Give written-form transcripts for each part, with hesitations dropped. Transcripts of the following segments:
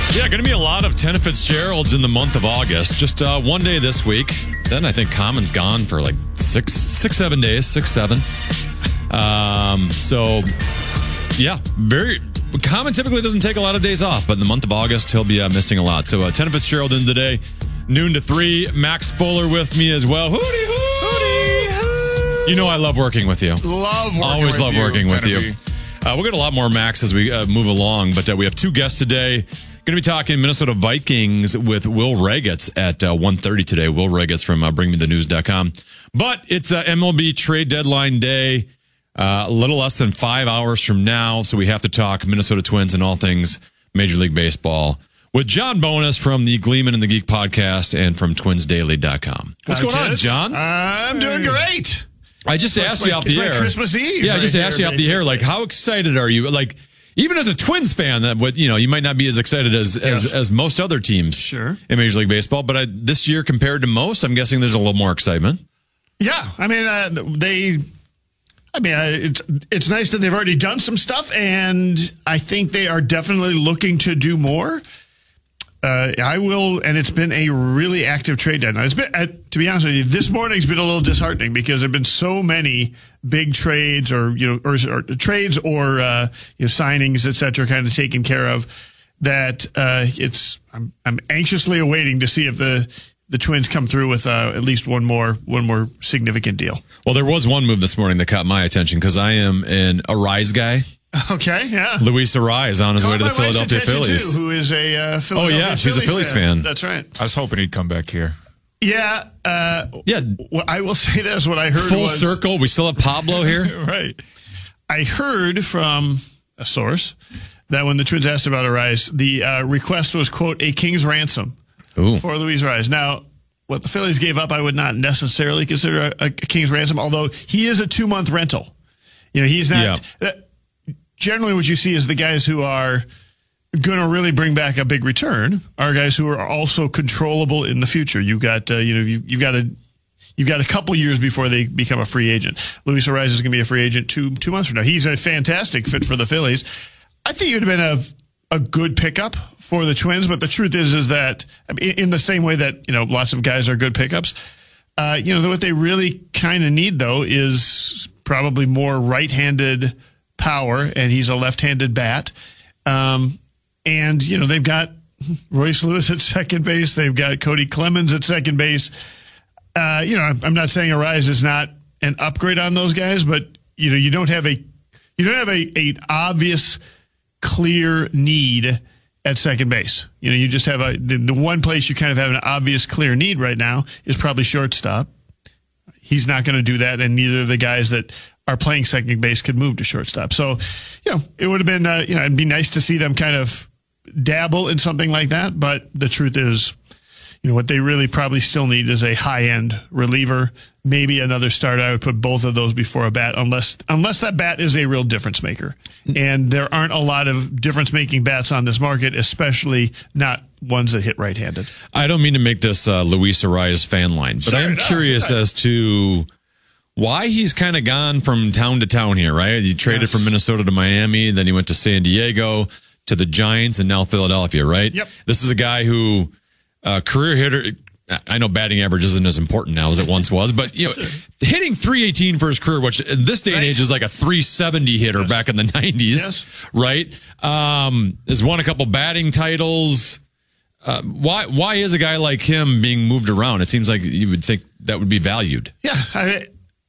Yeah, going to be a lot of Tanner Fitzgeralds in the month of August. Just one day this week. Then I think Common's gone for like 7 days. So, yeah, Common typically doesn't take a lot of days off, but in the month of August, he'll be missing a lot. So, Tanner Fitzgerald in today, noon to 3. Max Fuller with me as well. Hootie hoo! You know I love working with you. Always love working with you. We'll get a lot more Max as we move along, but we have two guests today. Going to be talking Minnesota Vikings with Will Regetz at 1:30 today. Will Regetz from BringMeTheNews.com. But it's MLB trade deadline day, a little less than 5 hours from now, so we have to talk Minnesota Twins and all things Major League Baseball with John Bonus from the Gleeman and the Geek podcast and from TwinsDaily.com. What's going on, John? I'm doing great. I just asked you off the air. Christmas Eve. Yeah, I just asked you off the air, like, how excited are you? Like, even as a Twins fan, you might not be as excited as most other teams in Major League Baseball. But this year, compared to most, I'm guessing there's a little more excitement. Yeah, I mean, it's nice that they've already done some stuff, and I think they are definitely looking to do more. And it's been a really active trade deadline. It's been, to be honest with you, this morning's been a little disheartening because there've been so many big trades or trades or signings, et cetera, kind of taken care of that I'm anxiously awaiting to see if the Twins come through with at least one more significant deal. Well, there was one move this morning that caught my attention because I am an Arise guy. Okay, yeah. Luis Arraez on his way to the Philadelphia Phillies. Who is a Philadelphia she's a Phillies fan. That's right. I was hoping he'd come back here. Yeah. I will say this. What I heard Full circle. We still have Pablo here. Right. I heard from a source that when the Twins asked about Arraez, the request was, quote, a king's ransom for Luis Arraez. Now, what the Phillies gave up, I would not necessarily consider a king's ransom, although he is a 2-month rental. He's not... Yeah. Generally, what you see is the guys who are going to really bring back a big return are guys who are also controllable in the future. You've got you've got a couple years before they become a free agent. Luis Arraez is going to be a free agent two months from now. He's a fantastic fit for the Phillies. I think it would have been a good pickup for the Twins, but the truth is that in the same way that lots of guys are good pickups, what they really kind of need though is probably more right-handed power, and he's a left-handed bat. And they've got Royce Lewis at second base. They've got Cody Clemens at second base. I'm not saying Arraez is not an upgrade on those guys, but you don't have a obvious, clear need at second base. You just have the one place you kind of have an obvious, clear need right now is probably shortstop. He's not going to do that, and neither of the guys that are playing second base could move to shortstop. So, it would have been, it'd be nice to see them kind of dabble in something like that. But the truth is, what they really probably still need is a high-end reliever, maybe another starter. I would put both of those before a bat, unless that bat is a real difference maker. And there aren't a lot of difference-making bats on this market, especially not ones that hit right-handed. I don't mean to make this Luis Arraez fan line, but I am curious as to why he's kind of gone from town to town here, right? He traded from Minnesota to Miami, then he went to San Diego, to the Giants, and now Philadelphia, right? Yep. This is a guy who, career hitter, I know batting average isn't as important now as it once was, but hitting .318 for his career, which in this day and age is like a .370 hitter back in the 90s, right? Has won a couple batting titles. Why is a guy like him being moved around? It seems like you would think that would be valued. Yeah,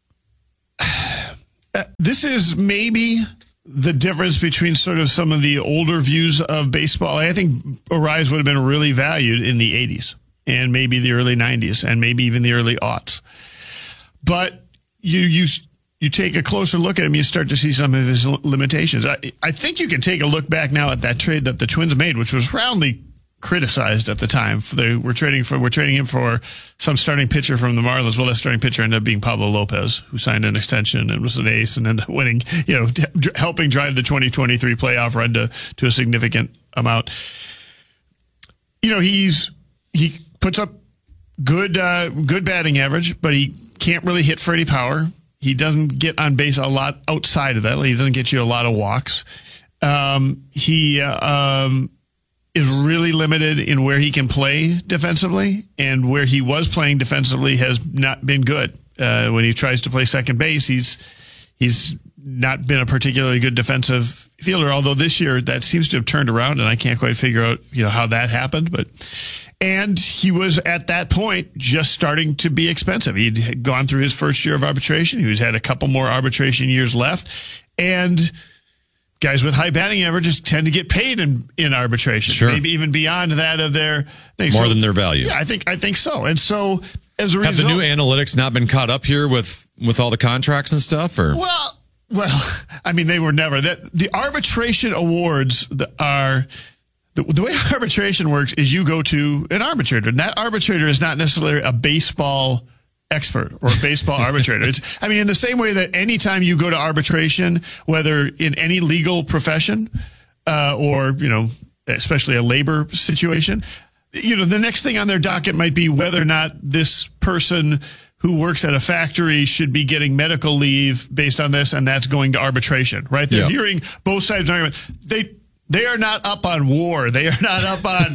this is maybe the difference between sort of some of the older views of baseball. I think Arraez would have been really valued in the 80s and maybe the early 90s and maybe even the early aughts. But you take a closer look at him, you start to see some of his limitations. I think you can take a look back now at that trade that the Twins made, which was roundly criticized at the time. We're trading him for some starting pitcher from the Marlins. Well, that starting pitcher ended up being Pablo Lopez, who signed an extension and was an ace and ended up winning, helping drive the 2023 playoff run to a significant amount. He puts up good batting average, but he can't really hit for any power. He doesn't get on base a lot outside of that. He doesn't get you a lot of walks. is really limited in where he can play defensively, and where he was playing defensively has not been good. When he tries to play second base, he's not been a particularly good defensive fielder, although this year that seems to have turned around, and I can't quite figure out, how that happened. And he was at that point just starting to be expensive. He'd gone through his first year of arbitration. He had a couple more arbitration years left, and guys with high batting averages tend to get paid in arbitration, sure. Maybe even beyond that of their thing. More than their value. Yeah, I think so. And so as a result, have the new analytics not been caught up here with all the contracts and stuff, or? Well, I mean, they were never that. The arbitration awards are the way arbitration works is you go to an arbitrator, and that arbitrator is not necessarily a baseball expert or a baseball arbitrator. It's, in the same way that anytime you go to arbitration, whether in any legal profession, or, especially a labor situation, the next thing on their docket might be whether or not this person who works at a factory should be getting medical leave based on this, and that's going to arbitration, right? They're hearing both sides of the argument. They are not up on war. They are not up on,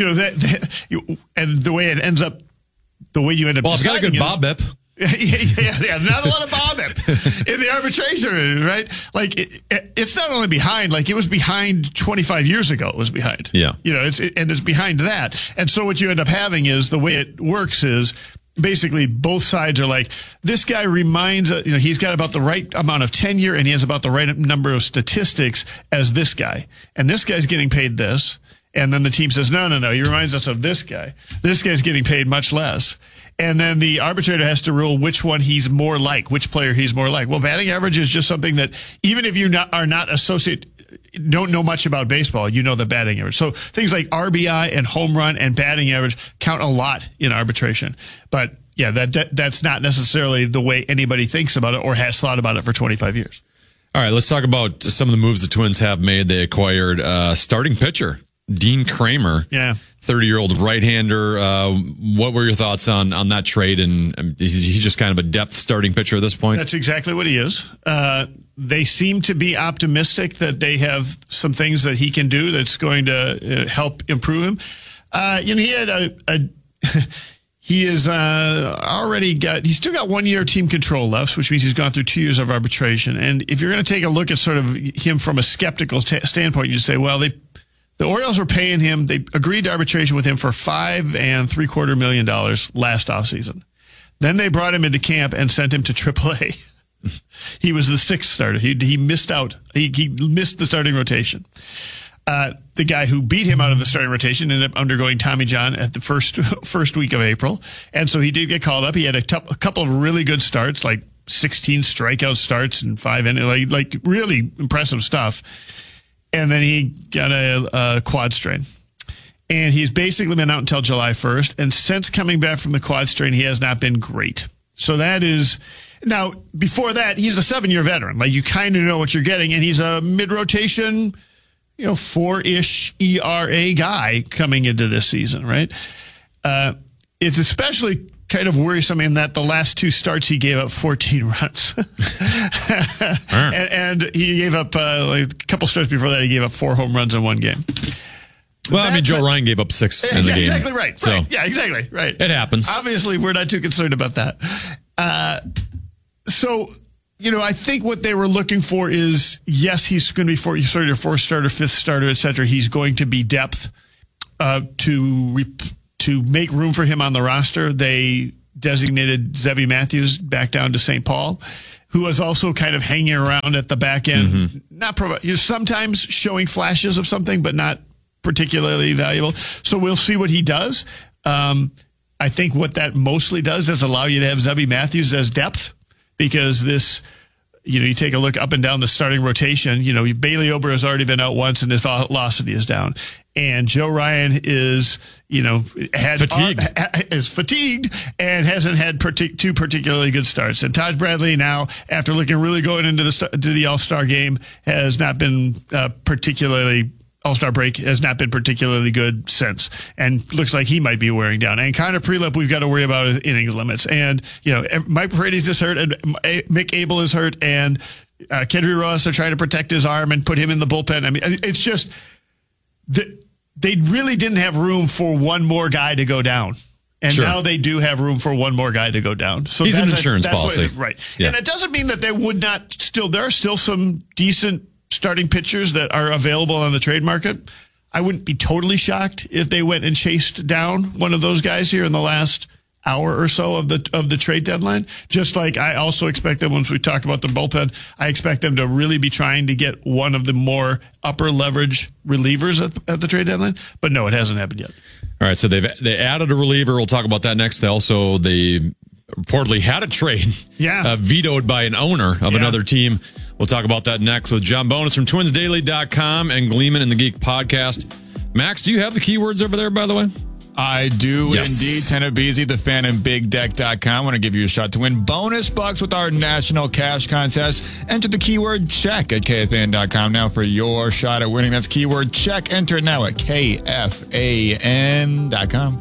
and the way it ends up, the way you end up. Well, it's got a good BOBIP. Yeah, not a lot of BOBIP in the arbitration, right? Like it's not only behind, like it was behind 25 years ago. It was behind. Yeah, it's behind that, and so what you end up having is the way it works is. Basically, both sides are like, this guy reminds, he's got about the right amount of tenure and he has about the right number of statistics as this guy. And this guy's getting paid this. And then the team says, no, he reminds us of this guy. This guy's getting paid much less. And then the arbitrator has to rule which one he's more like, which player he's more like. Well, batting average is just something that even if you are not don't know much about baseball, the batting average. So things like RBI and home run and batting average count a lot in arbitration. But yeah, that's not necessarily the way anybody thinks about it or has thought about it for 25 years. All right, let's talk about some of the moves the Twins have made. They acquired starting pitcher Dean Kramer, 30-year-old right-hander. What were your thoughts on that trade? And is he just kind of a depth starting pitcher at this point? That's exactly what he is. They seem to be optimistic that they have some things that he can do that's going to help improve him. He had he is he's still got 1 year team control left, which means he's gone through 2 years of arbitration. And if you're going to take a look at sort of him from a skeptical standpoint, you say, well, the Orioles were paying him. They agreed to arbitration with him for $5.75 million last offseason. Then they brought him into camp and sent him to AAA. He was the sixth starter. He missed out. He missed the starting rotation. The guy who beat him out of the starting rotation ended up undergoing Tommy John at the first week of April. And so he did get called up. He had a couple of really good starts, like 16 strikeout starts and 5 innings, like really impressive stuff. And then he got a quad strain. And he's basically been out until July 1st. And since coming back from the quad strain, he has not been great. So that is... Now, before that, he's a 7-year veteran. Like, you kind of know what you're getting. And he's a mid-rotation, 4-ish ERA guy coming into this season, right? It's especially kind of worrisome in that the last 2 starts he gave up 14 runs. and he gave up a couple starts before that, he gave up 4 home runs in 1 game. Well, Joe Ryan gave up 6 in the game. Exactly right. So, right. Yeah, exactly right. It happens. Obviously, we're not too concerned about that. So, I think what they were looking for is, yes, he's going to be your 4th starter, 5th starter, et cetera. He's going to be depth to make room for him on the roster. They designated Zebby Matthews back down to St. Paul, who was also kind of hanging around at the back end, not sometimes showing flashes of something, but not particularly valuable. So we'll see what he does. I think what that mostly does is allow you to have Zebby Matthews as depth, because this, you take a look up and down the starting rotation. Bailey Ober has already been out once and his velocity is down. And Joe Ryan is, fatigued and hasn't had 2 particularly good starts. And Taj Bradley now, after looking really good into the All-Star game, has not been particularly All-Star break has not been particularly good since, and looks like he might be wearing down. And Connor Prelip, we've got to worry about his innings limits. And, Mike Paredes is hurt, and Mick Abel is hurt, and Kendry Ross are trying to protect his arm and put him in the bullpen. I mean, it's just they really didn't have room for one more guy to go down. And now they do have room for one more guy to go down. So he's an insurance policy. Right. Yeah. And it doesn't mean that they would not still, there are still some decent starting pitchers that are available on the trade market. I wouldn't be totally shocked if they went and chased down one of those guys here in the last hour or so of the trade deadline. Just like I also expect them, once we talk about the bullpen, I expect them to really be trying to get one of the more upper leverage relievers at the trade deadline. But no, it hasn't happened yet. All right, so they added a reliever. We'll talk about that next. They reportedly had a trade vetoed by an owner of another team. We'll talk about that next with John Bonus from TwinsDaily.com and Gleeman and the Geek Podcast. Max, do you have the keywords over there, by the way? I do indeed. Tanner Beasy, the fan, and BigDeck.com. I want to give you a shot to win bonus bucks with our national cash contest. Enter the keyword check at KFAN.com now for your shot at winning. That's keyword check. Enter it now at KFAN.com.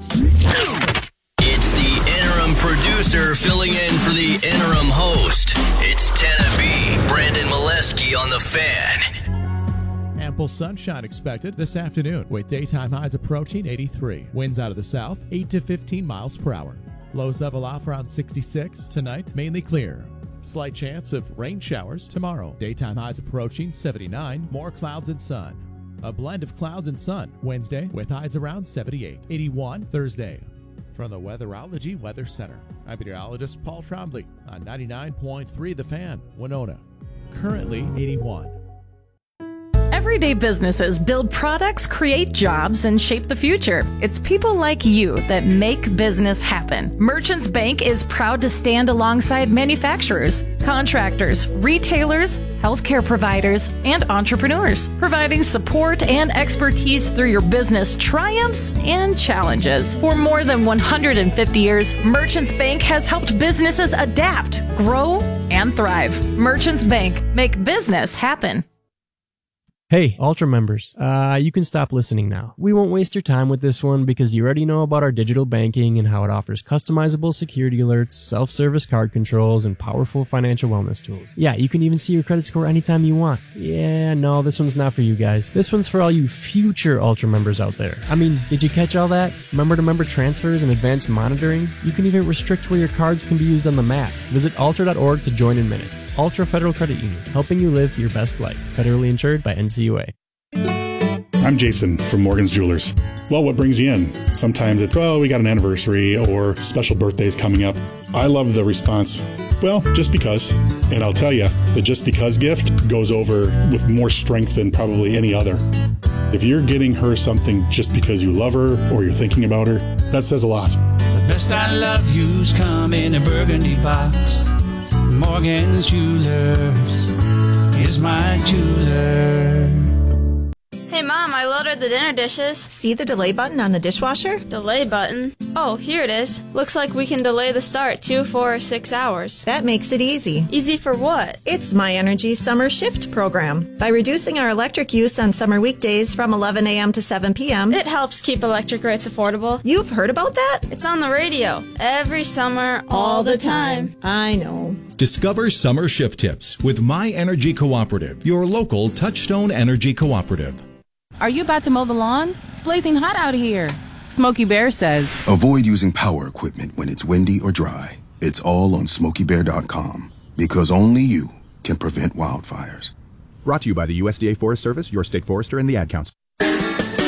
It's the interim producer filling in for the interim host. It's Tanner B. Brandon Molesky on the Fan. Ample sunshine expected this afternoon with daytime highs approaching 83. Winds out of the south, 8 to 15 miles per hour. Lows level off around 66. Tonight, mainly clear. Slight chance of rain showers tomorrow. Daytime highs approaching 79. More clouds and sun. A blend of clouds and sun Wednesday with highs around 78. 81 Thursday. From the Weatherology Weather Center, I'm meteorologist Paul Trombley on 99.3 The Fan, Winona. Currently 81. Everyday businesses build products, create jobs, and shape the future. It's people like you that make business happen. Merchants Bank is proud to stand alongside manufacturers, contractors, retailers, healthcare providers, and entrepreneurs, providing support and expertise through your business triumphs and challenges. For more than 150 years, Merchants Bank has helped businesses adapt, grow, and thrive. Merchants Bank, make business happen. Hey, Ultra members, you can stop listening now. We won't waste your time with this one because you already know about our digital banking and how it offers customizable security alerts, self-service card controls, and powerful financial wellness tools. Yeah, you can even see your credit score anytime you want. Yeah, no, this one's not for you guys. This one's for all you future Ultra members out there. I mean, did you catch all that? Member-to-member transfers and advanced monitoring? You can even restrict where your cards can be used on the map. Visit Ultra.org to join in minutes. Ultra Federal Credit Union, helping you live your best life. Federally insured by NCUA. I'm Jason from Morgan's Jewelers. Well, what brings you in? Sometimes it's, we got an anniversary or special birthdays coming up. I love the response, well, just because. And I'll tell you, the just because gift goes over with more strength than probably any other. If you're getting her something just because you love her or you're thinking about her, that says a lot. The best I love you's come in a burgundy box. Morgan's Jewelers is my jeweler. Hey Mom, I loaded the dinner dishes. See the delay button on the dishwasher? Delay button? Oh, here it is. Looks like we can delay the start 2, 4, or 6 hours. That makes it easy. Easy for what? It's My Energy Summer Shift program. By reducing our electric use on summer weekdays from 11 a.m. to 7 p.m., it helps keep electric rates affordable. You've heard about that? It's on the radio. Every summer, all the time. I know. Discover summer shift tips with My Energy Cooperative, your local Touchstone Energy Cooperative. Are you about to mow the lawn? It's blazing hot out here. Smokey Bear says, avoid using power equipment when it's windy or dry. It's all on SmokeyBear.com because only you can prevent wildfires. Brought to you by the USDA Forest Service, your state forester, and the Ad Council.